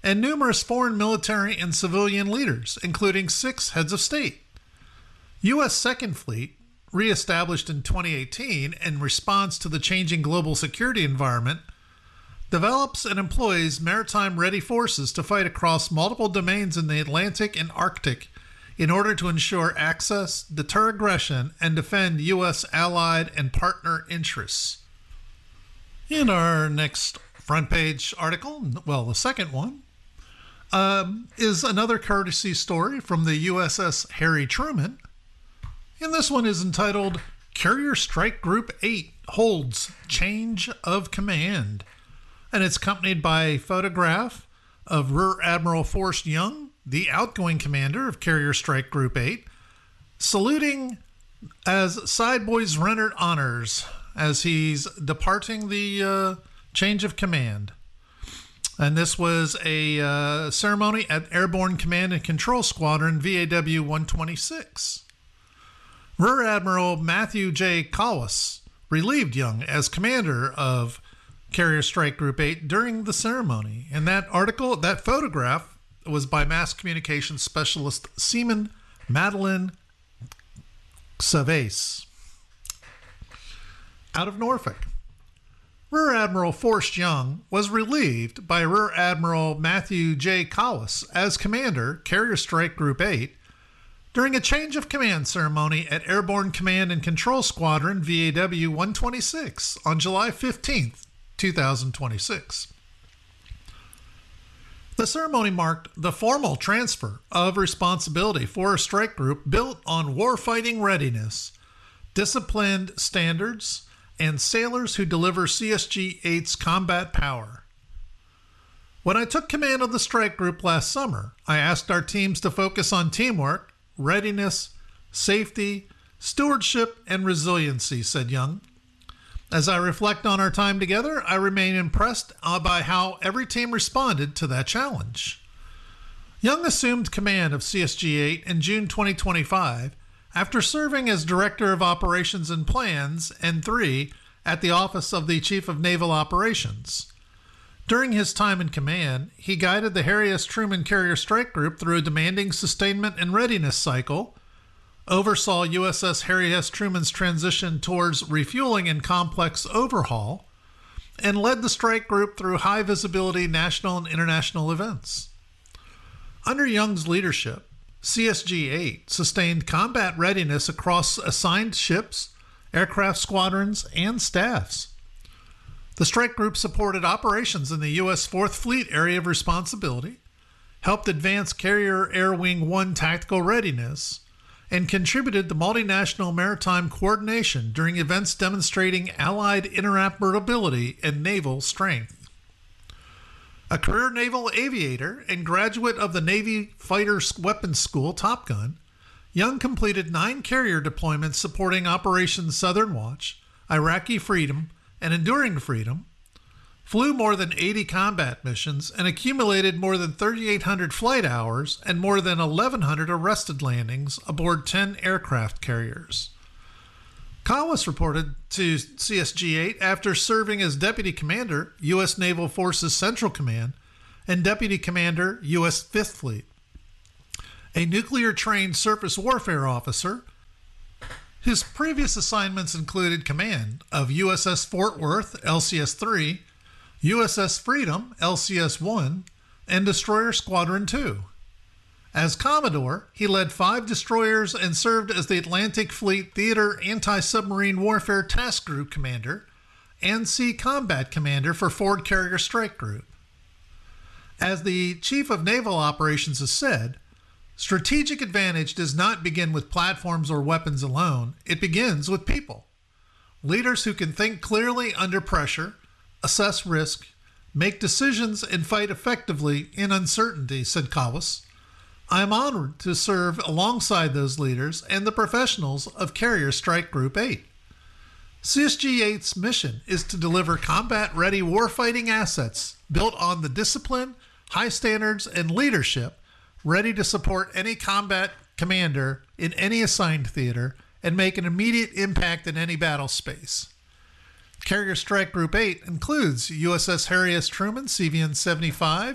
and numerous foreign military and civilian leaders, including 6 heads of state. U.S. Second Fleet, reestablished in 2018 in response to the changing global security environment, develops and employs maritime-ready forces to fight across multiple domains in the Atlantic and Arctic in order to ensure access, deter aggression, and defend U.S. allied and partner interests. In our next front page article, well, the second one, is another courtesy story from the USS Harry Truman. And this one is entitled, Carrier Strike Group 8 Holds Change of Command. And it's accompanied by a photograph of Rear Admiral Forrest Young, the outgoing commander of Carrier Strike Group 8, saluting as Sideboys rendered honors as he's departing the change of command. And this was a ceremony at Airborne Command and Control Squadron VAW 126. Rear Admiral Matthew J. Collis relieved Young as commander of Carrier Strike Group 8 during the ceremony. And that photograph was by mass communications specialist Seaman Madeline Savase out of Norfolk. Rear Admiral Forrest Young was relieved by Rear Admiral Matthew J. Collis as commander, Carrier Strike Group 8, during a change of command ceremony at Airborne Command and Control Squadron VAW 126 on July 15th, 2026. The ceremony marked the formal transfer of responsibility for a strike group built on warfighting readiness, disciplined standards, and sailors who deliver CSG-8's combat power. When I took command of the strike group last summer, I asked our teams to focus on teamwork, readiness, safety, stewardship, and resiliency, said Young. As I reflect on our time together, I remain impressed by how every team responded to that challenge. Young assumed command of CSG-8 in June 2025 after serving as Director of Operations and Plans N3 at the Office of the Chief of Naval Operations. During his time in command, he guided the Harry S. Truman Carrier Strike Group through a demanding sustainment and readiness cycle, oversaw USS Harry S. Truman's transition towards refueling and complex overhaul, and led the strike group through high-visibility national and international events. Under Young's leadership, CSG-8 sustained combat readiness across assigned ships, aircraft squadrons, and staffs. The strike group supported operations in the U.S. 4th Fleet area of responsibility, helped advance Carrier Air Wing 1 tactical readiness, and contributed to multinational maritime coordination during events demonstrating Allied interoperability and naval strength. A career naval aviator and graduate of the Navy Fighter Weapons School, Top Gun, Young completed 9 carrier deployments supporting Operation Southern Watch, Iraqi Freedom, and Enduring Freedom, flew more than 80 combat missions, and accumulated more than 3,800 flight hours and more than 1,100 arrested landings aboard 10 aircraft carriers. Collis reported to CSG-8 after serving as Deputy Commander, U.S. Naval Forces Central Command, and Deputy Commander, U.S. 5th Fleet. A nuclear-trained surface warfare officer, his previous assignments included command of USS Fort Worth, LCS-3, USS Freedom, LCS-1, and Destroyer Squadron 2. As Commodore, he led 5 destroyers and served as the Atlantic Fleet Theater Anti-Submarine Warfare Task Group Commander and Sea Combat Commander for Ford Carrier Strike Group. As the Chief of Naval Operations has said, strategic advantage does not begin with platforms or weapons alone. It begins with people. Leaders who can think clearly under pressure, assess risk, make decisions, and fight effectively in uncertainty, said Collis. I am honored to serve alongside those leaders and the professionals of Carrier Strike Group 8. CSG-8's mission is to deliver combat-ready warfighting assets built on the discipline, high standards, and leadership ready to support any combat commander in any assigned theater and make an immediate impact in any battle space. Carrier Strike Group 8 includes USS Harry S. Truman, CVN-75,